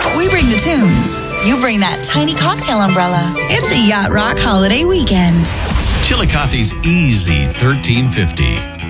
We bring the tunes. You bring that tiny cocktail umbrella. It's a Yacht Rock holiday weekend. Chillicothe's Easy 1350.